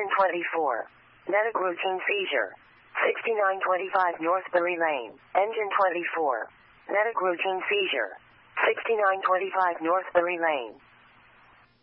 Engine 24. Medic routine seizure. 6925 Northbury Lane. Engine 24. Medic routine seizure. 6925 Northbury Lane.